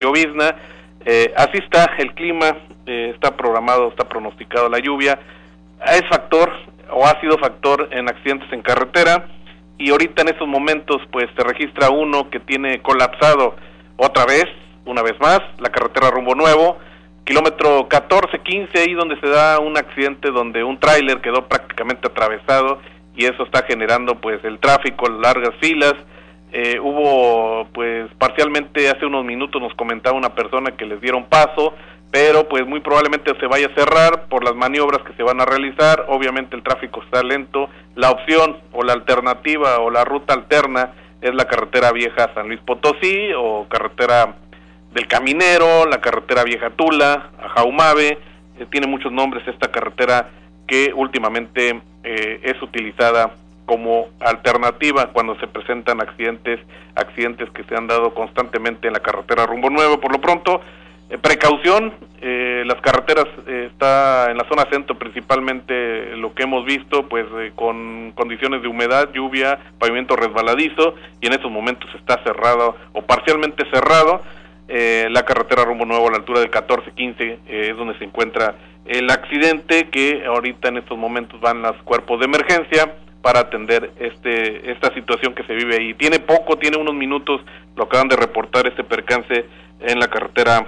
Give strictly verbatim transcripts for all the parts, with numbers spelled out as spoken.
llovizna. Eh, así está el clima, eh, está programado, está pronosticado la lluvia. Es factor o ha sido factor en accidentes en carretera, y ahorita en estos momentos pues se registra uno que tiene colapsado otra vez, una vez más, la carretera rumbo nuevo, kilómetro catorce quince, ahí donde se da un accidente donde un tráiler quedó prácticamente atravesado, y eso está generando pues el tráfico, largas filas. Eh, hubo pues parcialmente hace unos minutos nos comentaba una persona que les dieron paso, pero pues muy probablemente se vaya a cerrar por las maniobras que se van a realizar. Obviamente el tráfico está lento. La opción o la alternativa o la ruta alterna es la carretera vieja San Luis Potosí o carretera del Caminero, la carretera vieja Tula, a Jaumabe. Eh, tiene muchos nombres esta carretera que últimamente eh, es utilizada como alternativa cuando se presentan accidentes, accidentes que se han dado constantemente en la carretera rumbo nuevo. Por lo pronto, eh, precaución, eh, las carreteras eh, está en la zona centro principalmente lo que hemos visto, pues eh, con condiciones de humedad, lluvia, pavimento resbaladizo, y en estos momentos está cerrado o parcialmente cerrado. Eh, la carretera rumbo nuevo a la altura del catorce quince eh, es donde se encuentra el accidente, que ahorita en estos momentos van los cuerpos de emergencia para atender este esta situación que se vive ahí. Tiene poco, tiene unos minutos, lo acaban de reportar, este percance en la carretera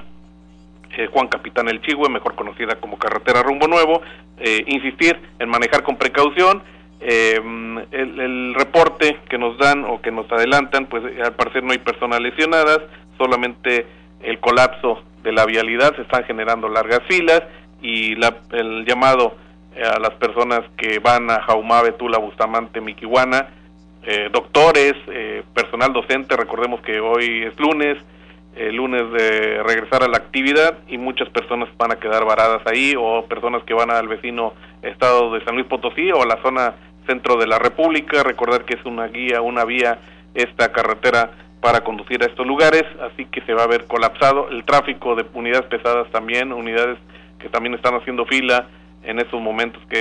eh, Juan Capitán El Chihue, mejor conocida como carretera rumbo nuevo. Eh, insistir en manejar con precaución. Eh, el, el reporte que nos dan o que nos adelantan, pues al parecer no hay personas lesionadas, solamente el colapso de la vialidad, se están generando largas filas, y la, el llamado a las personas que van a Jaumabe, Tula, Bustamante, Miquihuana, eh, doctores, eh, personal docente. Recordemos que hoy es lunes, el lunes de regresar a la actividad, y muchas personas van a quedar varadas ahí, o personas que van al vecino estado de San Luis Potosí o a la zona centro de la República. Recordar que es una guía, una vía, esta carretera para conducir a estos lugares, así que se va a ver colapsado el tráfico de unidades pesadas también, unidades que también están haciendo fila en estos momentos, que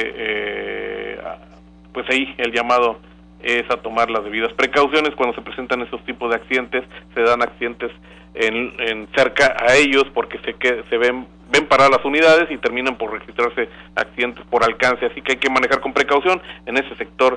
eh, pues ahí el llamado es a tomar las debidas precauciones cuando se presentan esos tipos de accidentes. Se dan accidentes en, en cerca a ellos porque se que se ven ven paradas las unidades y terminan por registrarse accidentes por alcance, así que hay que manejar con precaución en ese sector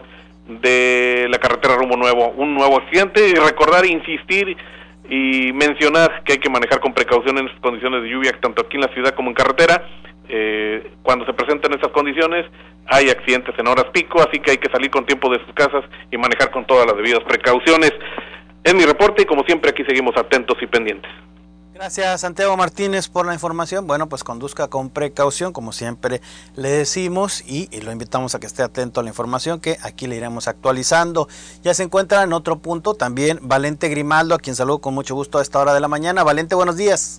de la carretera rumbo nuevo. Un nuevo accidente, y recordar, insistir y mencionar que hay que manejar con precaución en esas condiciones de lluvia, tanto aquí en la ciudad como en carretera. Eh, cuando se presentan esas condiciones hay accidentes en horas pico, así que hay que salir con tiempo de sus casas y manejar con todas las debidas precauciones. Es mi reporte, y como siempre aquí seguimos atentos y pendientes. Gracias, Santiago Martínez, por la información. Bueno, pues conduzca con precaución, como siempre le decimos, y, y lo invitamos a que esté atento a la información que aquí le iremos actualizando. Ya se encuentra en otro punto también Valente Grimaldo, a quien saludo con mucho gusto a esta hora de la mañana. Valente, buenos días.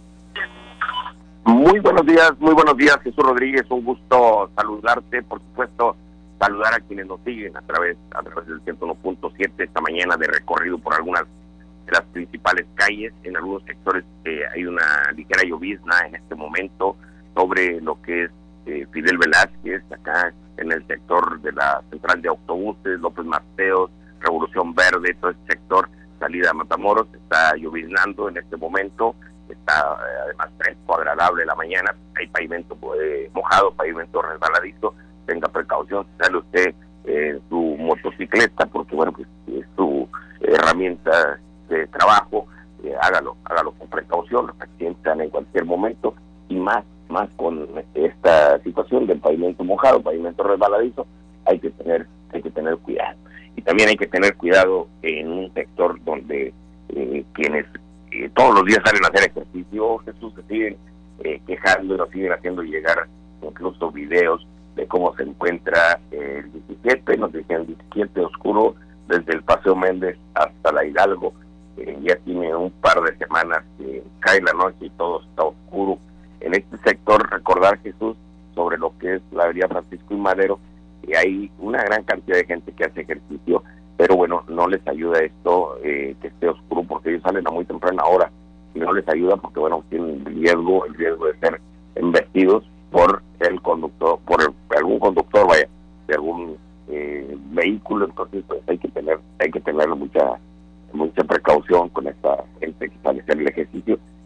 Muy buenos días, muy buenos días, Jesús Rodríguez, un gusto saludarte, por supuesto, saludar a quienes nos siguen a través a través del ciento uno punto siete esta mañana de recorrido por algunas de las principales calles. En algunos sectores eh, hay una ligera llovizna en este momento sobre lo que es eh, Fidel Velázquez, acá en el sector de la central de autobuses, López Mateos, Revolución Verde, todo este sector, salida a Matamoros, está lloviznando en este momento. Está eh, además fresco, agradable la mañana, hay pavimento eh, mojado, pavimento resbaladizo. Tenga precaución, sale usted en eh, su motocicleta, porque bueno, pues es su herramienta de trabajo, eh, hágalo, hágalo con precaución. Los accidentes están en cualquier momento, y más, más con esta situación del pavimento mojado, pavimento resbaladizo, hay que tener, hay que tener cuidado. Y también hay que tener cuidado en un sector donde eh, quienes Eh, todos los días salen a hacer ejercicio, Jesús, se siguen eh, quejando y nos siguen haciendo llegar incluso videos de cómo se encuentra eh, el diecisiete, nos decían el diecisiete oscuro desde el Paseo Méndez hasta la Hidalgo. Eh, ya tiene un par de semanas que cae la noche y todo está oscuro. En este sector, recordar, Jesús, sobre lo que es la avenida Francisco y Madero, que hay una gran cantidad de gente que hace ejercicio, pero bueno, no les ayuda esto, eh, que esté oscuro, porque ellos salen a muy temprana hora, y no les ayuda porque, bueno, tienen el riesgo, el riesgo de ser embestidos por el conductor, por el, algún conductor, vaya, de algún eh, vehículo. Entonces, pues hay que tener, hay que tener mucha, mucha precaución con esta gente que sale a hacer el ejercicio,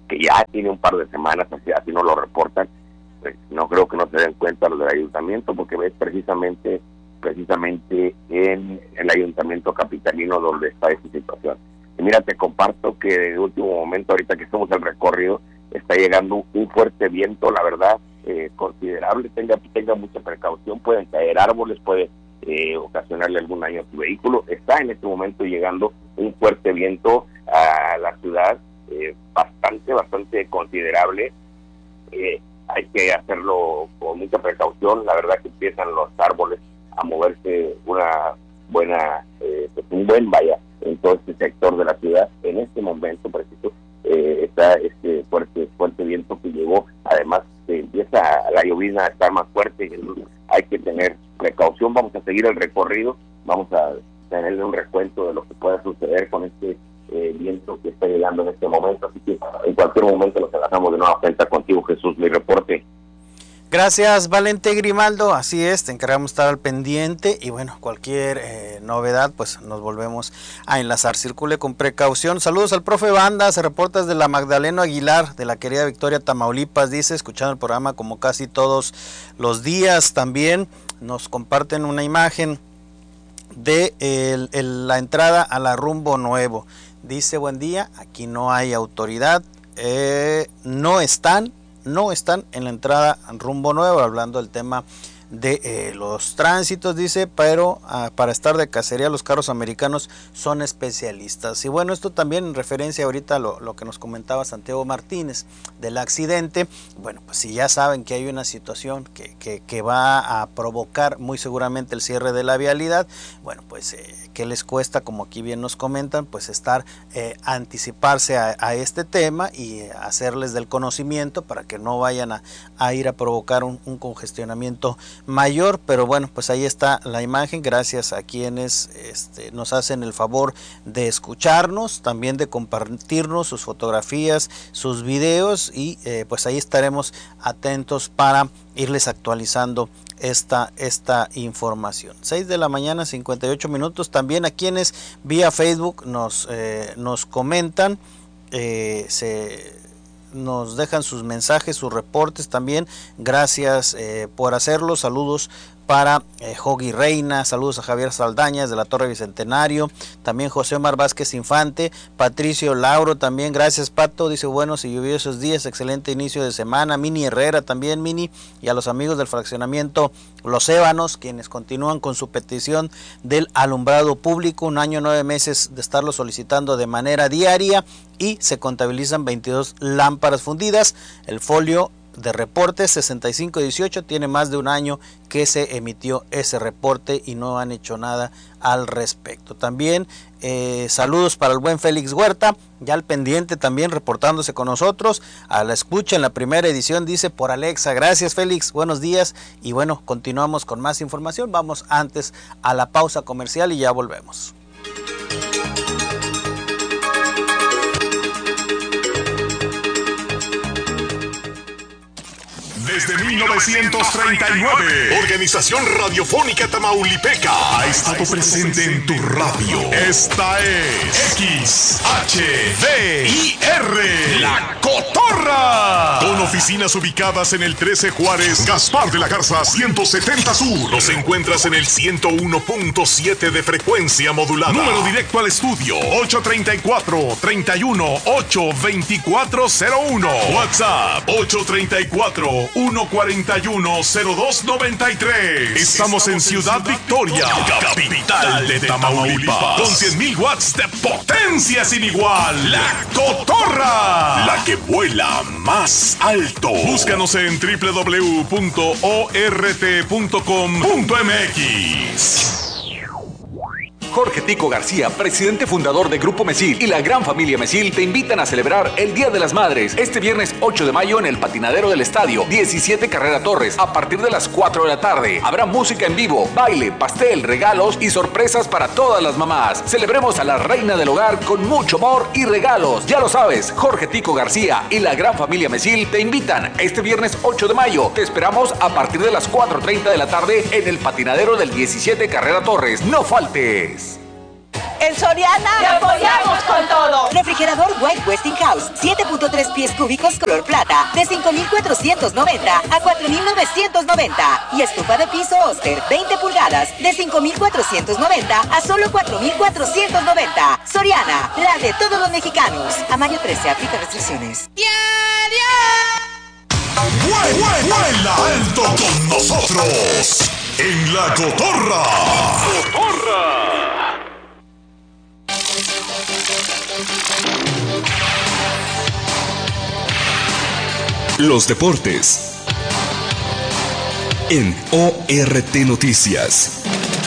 que ya tiene un par de semanas, así, así nos lo reportan. Pues no creo que no se den cuenta los del ayuntamiento, porque es precisamente precisamente en el ayuntamiento capitalino donde está esta situación. Y mira, te comparto que de último momento, ahorita que estamos en el recorrido, está llegando un fuerte viento, la verdad, eh, considerable. Tenga, tenga mucha precaución, pueden caer árboles, puede eh, ocasionarle algún daño a su vehículo. Está en este momento llegando un fuerte viento a la ciudad, eh, bastante, bastante considerable. Eh, hay que hacerlo con mucha precaución. La verdad que empiezan los árboles a moverse una buena, eh, pues un buen vaya en todo este sector de la ciudad. En este momento preciso eh, está este fuerte fuerte viento que llegó. Además eh, empieza la llovizna a estar más fuerte, entonces hay que tener precaución. Vamos a seguir el recorrido, vamos a tenerle un recuento de lo que pueda suceder con este eh, viento que está llegando en este momento, así que en cualquier momento nos enlazamos de nueva cuenta contigo, Jesús. Mi reporte. Gracias, Valente Grimaldo. Así es, te encargamos estar al pendiente y bueno, cualquier eh, novedad, pues nos volvemos a enlazar. Circule con precaución. Saludos al profe Banda, se reporta desde la Magdaleno Aguilar, de la querida Victoria, Tamaulipas, dice, escuchando el programa como casi todos los días. También nos comparten una imagen de el, el, la entrada a la Rumbo Nuevo. Dice, buen día, aquí no hay autoridad, eh, no están, no están en la entrada Rumbo Nuevo, hablando del tema de eh, los tránsitos, dice, pero ah, para estar de cacería los carros americanos son especialistas. Y bueno, esto también en referencia ahorita a lo, lo que nos comentaba Santiago Martínez del accidente. Bueno, pues si ya saben que hay una situación que, que, que va a provocar muy seguramente el cierre de la vialidad, bueno, pues eh, ¿qué les cuesta? Como aquí bien nos comentan, pues estar, eh, anticiparse a, a este tema y eh, hacerles del conocimiento para que no vayan a, a ir a provocar un, un congestionamiento mayor. Pero bueno, pues ahí está la imagen, gracias a quienes este, nos hacen el favor de escucharnos, también de compartirnos sus fotografías, sus videos, y eh, pues ahí estaremos atentos para irles actualizando esta, esta información. seis de la mañana, cincuenta y ocho minutos. También a quienes vía Facebook nos, eh, nos comentan, eh, se nos dejan sus mensajes, sus reportes también. Gracias eh, por hacerlo. Saludos para eh, Jogi Reina, saludos a Javier Saldañas de la Torre Bicentenario, también José Omar Vázquez Infante, Patricio Lauro también, gracias Pato, dice buenos y lluviosos días, excelente inicio de semana. Mini Herrera también, Mini, y a los amigos del fraccionamiento Los Ébanos, quienes continúan con su petición del alumbrado público, un año nueve meses de estarlo solicitando de manera diaria y se contabilizan veintidós lámparas fundidas. El folio de reportes sesenta y cinco dieciocho tiene más de un año que se emitió ese reporte y no han hecho nada al respecto. También eh, saludos para el buen Félix Huerta, ya al pendiente también reportándose con nosotros, a la escucha en la primera edición, dice por Alexa. Gracias Félix, buenos días, y bueno, continuamos con más información. Vamos antes a la pausa comercial y ya volvemos. Desde mil novecientos treinta y nueve, Organización Radiofónica Tamaulipeca ha estado presente en tu radio. Esta es X H D I R, La Cotorra. Con oficinas ubicadas en el trece Juárez, Gaspar de la Garza ciento setenta Sur. Nos encuentras en el ciento uno punto siete de frecuencia modulada. Número directo al estudio ocho treinta y cuatro, treinta y uno, ocho veinticuatro cero uno. WhatsApp ocho treinta y cuatro, uno cuarenta y uno, cero dos noventa y tres. Estamos en Ciudad Victoria, capital de Tamaulipas, con cien mil watts de potencia sin igual. La Cotorra, la que vuela más alto. Búscanos en doble u doble u doble u punto o r t punto com punto m x. Jorge Tico García, presidente fundador de Grupo Mesil y la gran familia Mesil te invitan a celebrar el Día de las Madres este viernes ocho de mayo en el patinadero del estadio diecisiete Carrera Torres a partir de las cuatro de la tarde. Habrá música en vivo, baile, pastel, regalos y sorpresas para todas las mamás. Celebremos a la reina del hogar con mucho amor y regalos. Ya lo sabes, Jorge Tico García y la gran familia Mesil te invitan este viernes ocho de mayo. Te esperamos a partir de las cuatro treinta de la tarde en el patinadero del diecisiete Carrera Torres. No faltes. En Soriana ¡te apoyamos con todo! Refrigerador White Westinghouse, siete punto tres pies cúbicos color plata, de cinco mil cuatrocientos noventa a cuatro mil novecientos noventa. Y estufa de piso Oster, veinte pulgadas, de cinco mil cuatrocientos noventa a solo cuatro mil cuatrocientos noventa. Soriana, la de todos los mexicanos. A mayo trece, aplica restricciones. ¡Vuela alto con nosotros! En La Cotorra. ¡Cotorra! Los deportes en O R T Noticias.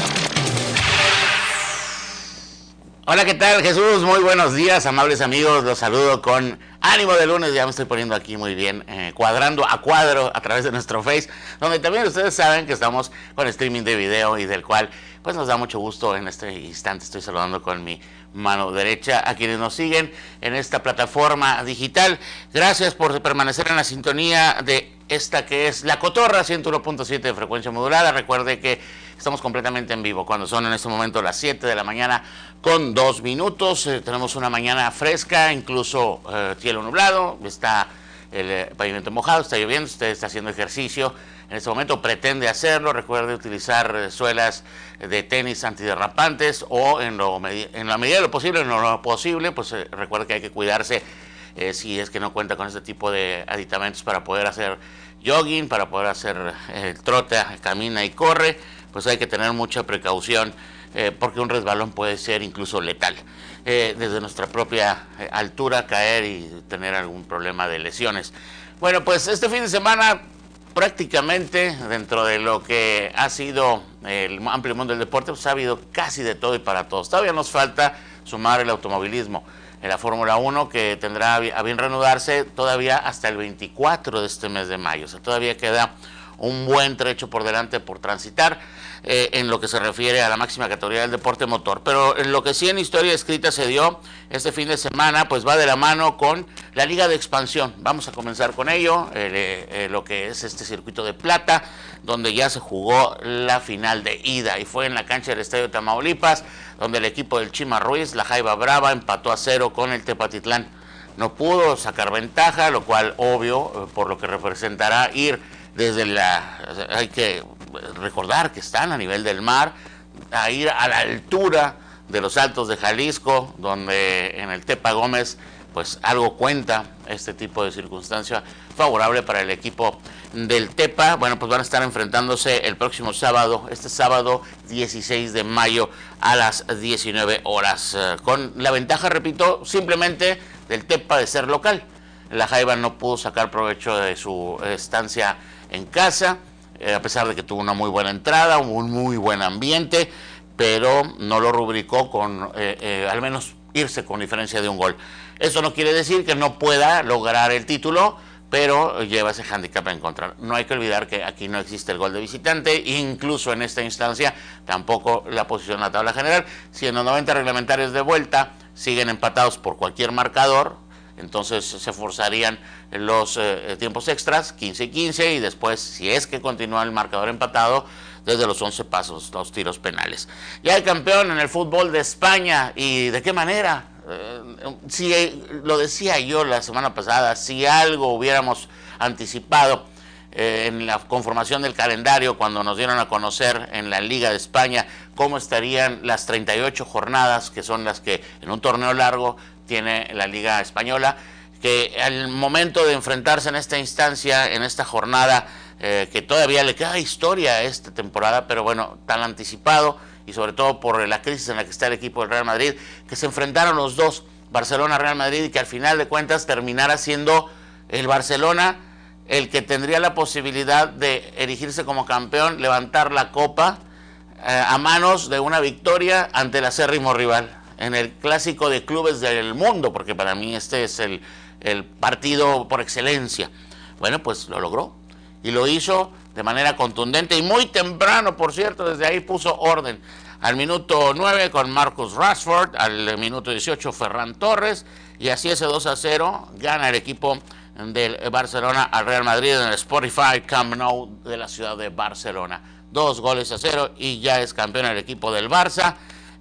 Hola, ¿qué tal, Jesús? Muy buenos días, amables amigos. Los saludo con ánimo de lunes. Ya me estoy poniendo aquí muy bien, eh, cuadrando a cuadro a través de nuestro Face, donde también ustedes saben que estamos con streaming de video y del cual pues nos da mucho gusto. En este instante estoy saludando con mi mano derecha a quienes nos siguen en esta plataforma digital. Gracias por permanecer en la sintonía de esta que es La Cotorra, ciento uno punto siete de frecuencia modulada. Recuerde que estamos completamente en vivo cuando son en este momento las siete de la mañana con dos minutos. Eh, tenemos una mañana fresca, incluso eh, cielo nublado, está el eh, pavimento mojado, está lloviendo, usted está haciendo ejercicio en este momento, pretende hacerlo. Recuerde utilizar eh, suelas de tenis antiderrapantes o en, lo, en la medida de lo posible, en lo posible, pues eh, recuerde que hay que cuidarse eh, si es que no cuenta con este tipo de aditamentos para poder hacer jogging, para poder hacer eh, trote, camina y corre. Pues hay que tener mucha precaución eh, porque un resbalón puede ser incluso letal. Eh, desde nuestra propia eh, altura caer y tener algún problema de lesiones. Bueno, pues este fin de semana prácticamente dentro de lo que ha sido el amplio mundo del deporte, pues ha habido casi de todo y para todos. Todavía nos falta sumar el automovilismo en la Fórmula uno, que tendrá a bien reanudarse todavía hasta el veinticuatro de este mes de mayo. O sea, todavía queda un buen trecho por delante por transitar eh, en lo que se refiere a la máxima categoría del deporte motor. Pero en lo que sí en historia escrita se dio este fin de semana, pues va de la mano con la Liga de Expansión. Vamos a comenzar con ello, eh, eh, lo que es este circuito de plata, donde ya se jugó la final de ida y fue en la cancha del Estadio Tamaulipas, donde el equipo del Chima Ruiz, la Jaiba Brava, empató a cero con el Tepatitlán. No pudo sacar ventaja, lo cual obvio, por lo que representará ir desde la... Hay que recordar que están a nivel del mar, a ir a la altura de los Altos de Jalisco, donde en el Tepa Gómez pues algo cuenta este tipo de circunstancia favorable para el equipo del Tepa. Bueno, pues van a estar enfrentándose el próximo sábado, este sábado dieciséis de mayo a las diecinueve horas, eh, con la ventaja, repito, simplemente del Tepa de ser local. La Jaiba no pudo sacar provecho de su estancia en casa, eh, a pesar de que tuvo una muy buena entrada, un muy buen ambiente, pero no lo rubricó con eh, eh, al menos irse con diferencia de un gol. Eso no quiere decir que no pueda lograr el título, pero lleva ese hándicap en contra. No hay que olvidar que aquí no existe el gol de visitante, incluso en esta instancia tampoco la posición en la tabla general. Si en los noventa reglamentarios de vuelta siguen empatados por cualquier marcador, entonces se forzarían los eh, tiempos extras, quince y quince, y después, si es que continúa el marcador empatado, desde los once pasos, los tiros penales. Ya el campeón en el fútbol de España, ¿y de qué manera? Eh, si eh, lo decía yo la semana pasada, si algo hubiéramos anticipado eh, en la conformación del calendario, cuando nos dieron a conocer en la Liga de España cómo estarían las treinta y ocho jornadas, que son las que en un torneo largo tiene la Liga Española, que al momento de enfrentarse en esta instancia, en esta jornada, eh, que todavía le queda historia a esta temporada, pero bueno, tan anticipado, y sobre todo por la crisis en la que está el equipo del Real Madrid, que se enfrentaron los dos, Barcelona-Real Madrid, y que al final de cuentas terminara siendo el Barcelona el que tendría la posibilidad de erigirse como campeón, levantar la copa eh, a manos de una victoria ante el acérrimo rival en el clásico de clubes del mundo, porque para mí este es el, el partido por excelencia. Bueno, pues lo logró, y lo hizo de manera contundente, y muy temprano, por cierto, desde ahí puso orden. Al minuto nueve con Marcus Rashford, al minuto dieciocho Ferran Torres, y así ese dos a cero gana el equipo del Barcelona al Real Madrid en el Spotify Camp Nou de la ciudad de Barcelona. Dos goles a cero y ya es campeón el equipo del Barça.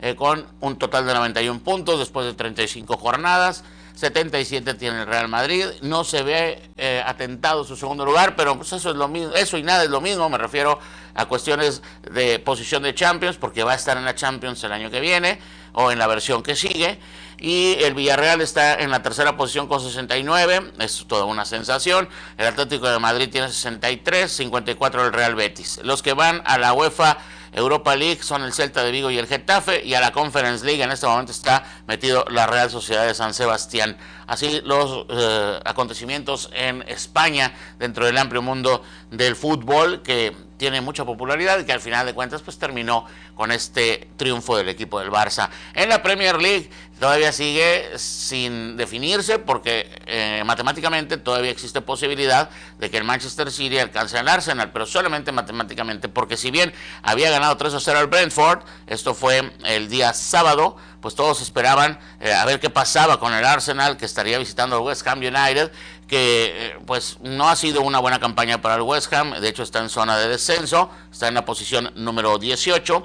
eh, con un total de noventa y un puntos después de treinta y cinco jornadas. setenta y siete tiene el Real Madrid, no se ve eh, atentado su segundo lugar, pero pues eso es lo mismo, eso y nada es lo mismo, me refiero a cuestiones de posición de Champions, porque va a estar en la Champions el año que viene, o en la versión que sigue, y el Villarreal está en la tercera posición con sesenta y nueve, es toda una sensación. El Atlético de Madrid tiene sesenta y tres, cincuenta y cuatro el Real Betis. Los que van a la UEFA Europa League son el Celta de Vigo y el Getafe, y a la Conference League en este momento está metido la Real Sociedad de San Sebastián. Así los eh, acontecimientos en España dentro del amplio mundo del fútbol, que tiene mucha popularidad y que al final de cuentas pues terminó con este triunfo del equipo del Barça. En la Premier League todavía sigue sin definirse, porque eh, matemáticamente todavía existe posibilidad de que el Manchester City alcance al Arsenal, pero solamente matemáticamente, porque si bien había ganado tres a cero al Brentford, esto fue el día sábado, pues todos esperaban eh, a ver qué pasaba con el Arsenal, que estaría visitando al West Ham United, que eh, pues no ha sido una buena campaña para el West Ham. De hecho está en zona de descenso, está en la posición número dieciocho,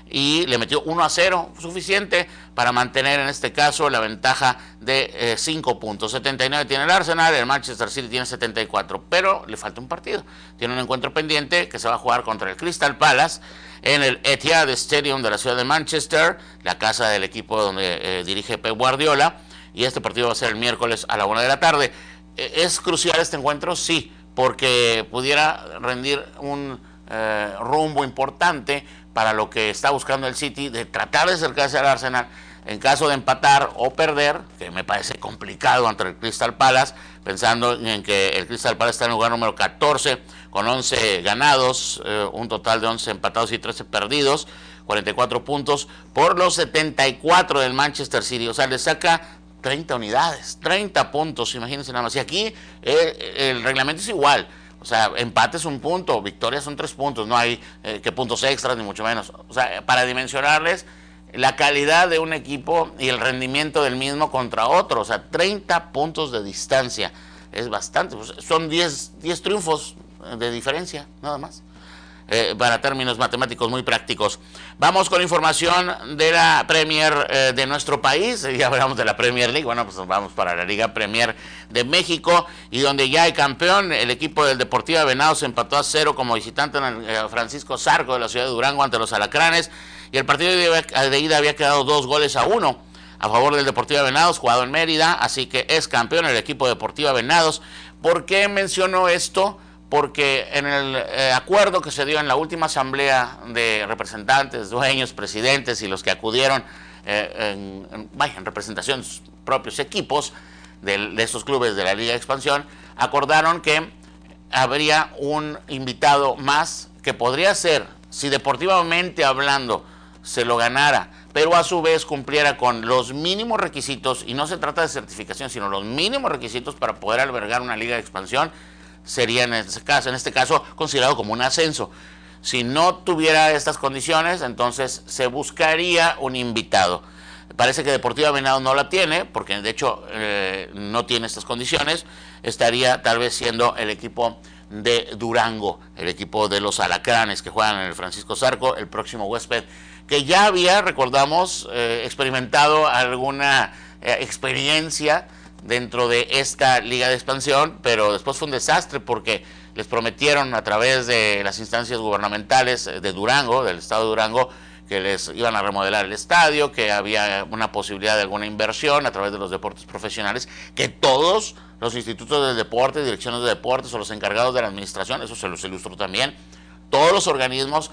y le metió uno a cero, suficiente para mantener en este caso la ventaja de cinco eh, puntos. setenta y nueve tiene el Arsenal, el Manchester City tiene setenta y cuatro, pero le falta un partido. Tiene un encuentro pendiente que se va a jugar contra el Crystal Palace en el Etihad Stadium de la ciudad de Manchester, la casa del equipo donde eh, dirige Pep Guardiola, y este partido va a ser el miércoles a la una de la tarde. Eh, ¿Es crucial este encuentro? Sí, porque pudiera rendir un eh, rumbo importante para lo que está buscando el City, de tratar de acercarse al Arsenal en caso de empatar o perder, que me parece complicado ante el Crystal Palace, pensando en que el Crystal Palace está en el lugar número catorce, con once ganados, eh, un total de once empatados y trece perdidos, cuarenta y cuatro puntos, por los setenta y cuatro del Manchester City. O sea, le saca treinta unidades, treinta puntos, imagínense nada más. Y aquí eh, el reglamento es igual. O sea, empate es un punto, victoria son tres puntos, no hay eh, que puntos extras ni mucho menos. O sea, para dimensionarles la calidad de un equipo y el rendimiento del mismo contra otro, o sea, treinta puntos de distancia, es bastante, pues son diez triunfos de diferencia, nada más. Eh, para términos matemáticos muy prácticos. Vamos con información de la Premier eh, de nuestro país. Ya hablamos de la Premier League, bueno, pues vamos para la Liga Premier de México, y donde ya hay campeón. El equipo del Deportiva Venados empató a cero como visitante en el eh, Francisco Zarco de la ciudad de Durango ante los Alacranes, y el partido de, de ida había quedado dos goles a uno a favor del Deportiva Venados, jugado en Mérida, así que es campeón el equipo Deportiva Venados. ¿Por qué menciono esto? Porque en el eh, acuerdo que se dio en la última asamblea de representantes, dueños, presidentes y los que acudieron eh, en, en, vaya, en representación de sus propios equipos de, de esos clubes de la Liga de Expansión, acordaron que habría un invitado más que podría ser, si deportivamente hablando se lo ganara, pero a su vez cumpliera con los mínimos requisitos, y no se trata de certificación, sino los mínimos requisitos para poder albergar una Liga de Expansión, sería en este caso, en este caso considerado como un ascenso. Si no tuviera estas condiciones, entonces se buscaría un invitado. Parece que Deportiva Venado no la tiene, porque de hecho eh, no tiene estas condiciones. Estaría tal vez siendo el equipo de Durango, el equipo de los Alacranes, que juegan en el Francisco Zarco, el próximo huésped, que ya había, recordamos, eh, experimentado alguna eh, experiencia dentro de esta Liga de Expansión, pero después fue un desastre, porque les prometieron a través de las instancias gubernamentales de Durango, del estado de Durango, que les iban a remodelar el estadio, que había una posibilidad de alguna inversión a través de los deportes profesionales, que todos los institutos de deporte, direcciones de deportes o los encargados de la administración, eso se los ilustro también, todos los organismos,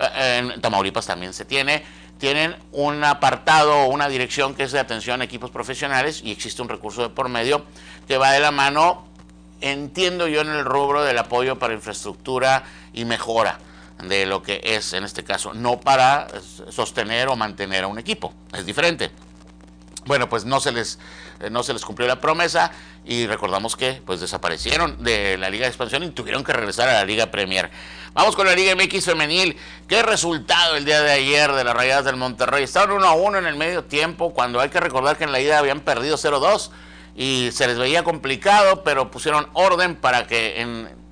en Tamaulipas también se tiene, tienen un apartado o una dirección que es de atención a equipos profesionales, y existe un recurso de por medio que va de la mano, entiendo yo, en el rubro del apoyo para infraestructura y mejora de lo que es, en este caso, no para sostener o mantener a un equipo, es diferente. Bueno, pues no se les no se les cumplió la promesa, y recordamos que pues desaparecieron de la Liga de Expansión y tuvieron que regresar a la Liga Premier. Vamos con la Liga M X femenil. Qué resultado el día de ayer de las Rayadas del Monterrey. Estaban uno a uno en el medio tiempo, cuando hay que recordar que en la ida habían perdido cero dos y se les veía complicado, pero pusieron orden para que en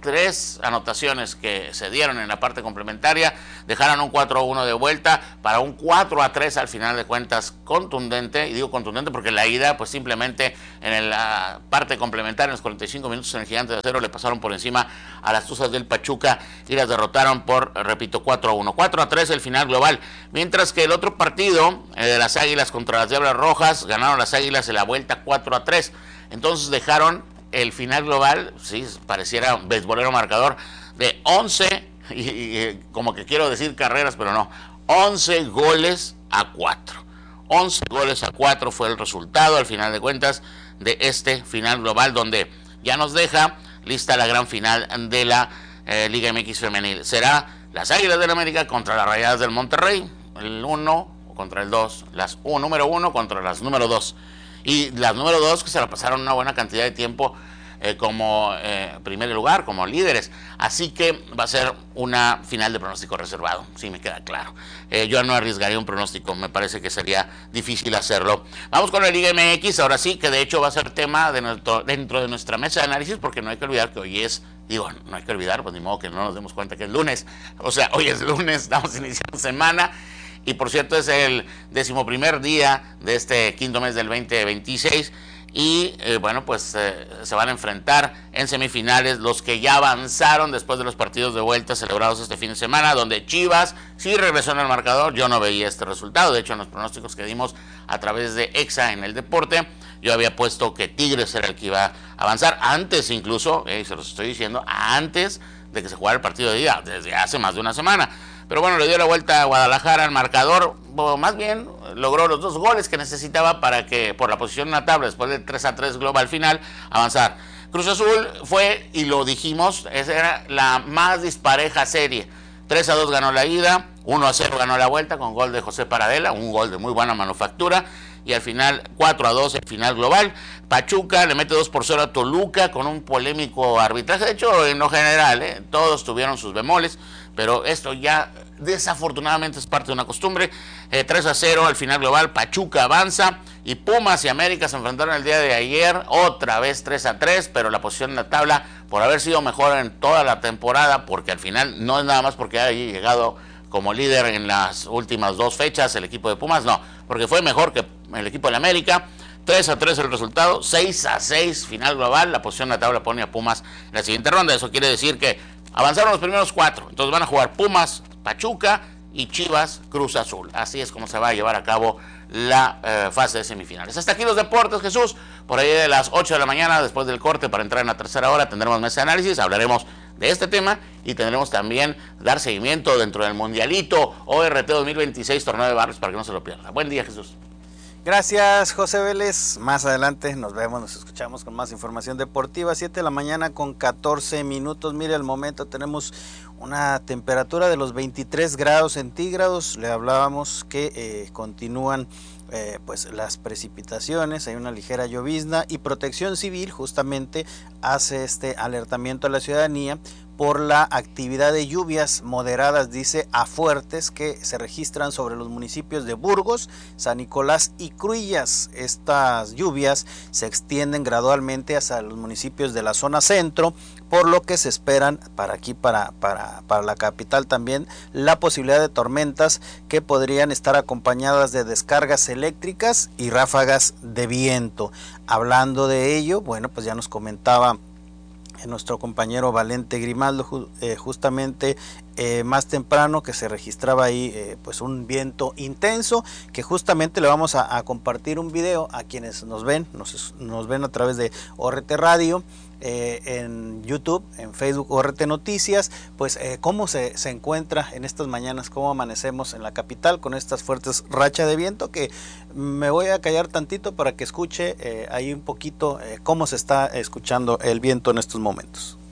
tres anotaciones que se dieron en la parte complementaria dejaron un cuatro a uno de vuelta para un cuatro a tres al final de cuentas contundente, y digo contundente porque la ida pues simplemente en la parte complementaria en los cuarenta y cinco minutos en el Gigante de Acero le pasaron por encima a las Tuzas del Pachuca y las derrotaron por, repito, cuatro a uno, cuatro a tres el final global, mientras que el otro partido eh, de las Águilas contra las Diablas Rojas, ganaron las Águilas en la vuelta cuatro a tres, entonces dejaron el final global, sí, pareciera un beisbolero marcador, de once, y, y, como que quiero decir carreras, pero no, once goles a cuatro. once goles a cuatro fue el resultado, al final de cuentas, de este final global, donde ya nos deja lista la gran final de la eh, Liga M X Femenil. Será las Águilas del América contra las Rayadas del Monterrey, el uno contra el dos, las uh, número uno contra las número dos. Y las número dos que se la pasaron una buena cantidad de tiempo eh, como eh, primer lugar, como líderes. Así que va a ser una final de pronóstico reservado, sí me queda claro. Eh, yo no arriesgaría un pronóstico, me parece que sería difícil hacerlo. Vamos con la Liga M X, ahora sí, que de hecho va a ser tema de nuestro, dentro de nuestra mesa de análisis, porque no hay que olvidar que hoy es, digo, no hay que olvidar, pues ni modo que no nos demos cuenta que es lunes. O sea, hoy es lunes, estamos iniciando semana. Y por cierto es el decimoprimer día de este quinto mes del veinte veintiséis y eh, bueno pues eh, se van a enfrentar en semifinales los que ya avanzaron después de los partidos de vuelta celebrados este fin de semana, donde Chivas sí regresó en el marcador. Yo no veía este resultado, de hecho en los pronósticos que dimos a través de Exa en el deporte yo había puesto que Tigres era el que iba a avanzar antes incluso, eh, se los estoy diciendo, antes de que se jugara el partido de ida, desde hace más de una semana. Pero bueno, le dio la vuelta a Guadalajara al marcador, o más bien logró los dos goles que necesitaba para que, por la posición en la tabla, después del tres a tres global final, avanzar. Cruz Azul fue, y lo dijimos, esa era la más dispareja serie. tres a dos ganó la ida, uno a cero ganó la vuelta con gol de José Paradela, un gol de muy buena manufactura, y al final cuatro a dos el final global. Pachuca le mete dos por cero a Toluca con un polémico arbitraje, de hecho en lo general, ¿eh? todos tuvieron sus bemoles, pero esto ya desafortunadamente es parte de una costumbre. eh, tres a cero al final global, Pachuca avanza, y Pumas y América se enfrentaron el día de ayer, otra vez tres a tres, pero la posición en la tabla, por haber sido mejor en toda la temporada, porque al final no es nada más porque haya llegado como líder en las últimas dos fechas el equipo de Pumas, no, porque fue mejor que el equipo de América. tres a tres el resultado, seis a seis final global, la posición en la tabla pone a Pumas en la siguiente ronda. Eso quiere decir que avanzaron los primeros cuatro, entonces van a jugar Pumas, Pachuca y Chivas Cruz Azul. Así es como se va a llevar a cabo la eh, fase de semifinales. Hasta aquí los deportes, Jesús. Por ahí de las ocho de la mañana, después del corte, para entrar en la tercera hora, tendremos mesa de análisis, hablaremos de este tema y tendremos también dar seguimiento dentro del Mundialito O R T dos mil veintiséis, Torneo de Barrios, para que no se lo pierda. Buen día, Jesús. Gracias, José Vélez. Más adelante nos vemos, nos escuchamos con más información deportiva. siete de la mañana con catorce minutos. Mire, al momento tenemos una temperatura de los veintitrés grados centígrados. Le hablábamos que eh, continúan eh, pues las precipitaciones, hay una ligera llovizna, y Protección Civil justamente hace este alertamiento a la ciudadanía por la actividad de lluvias moderadas, dice, a fuertes, que se registran sobre los municipios de Burgos, San Nicolás y Cruillas. Estas lluvias se extienden gradualmente hacia los municipios de la zona centro, por lo que se esperan para aquí, para, para, para la capital también, la posibilidad de tormentas que podrían estar acompañadas de descargas eléctricas y ráfagas de viento. Hablando de ello, bueno, pues ya nos comentaba nuestro compañero Valente Grimaldo eh, justamente eh, más temprano que se registraba ahí eh, pues un viento intenso, que justamente le vamos a, a compartir un video a quienes nos ven, nos, nos ven a través de O R T Radio, eh, en YouTube, en Facebook O R T Noticias, pues eh, cómo se, se encuentra en estas mañanas, cómo amanecemos en la capital con estas fuertes rachas de viento, que me voy a callar tantito para que escuche eh, ahí un poquito eh, cómo se está escuchando el viento en estos momentos.